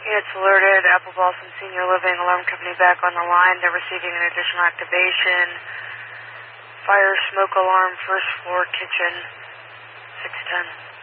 Units alerted, Apple Balsam Senior Living Alarm Company back on the line. They're receiving an additional activation. Fire smoke alarm, first floor kitchen, 610.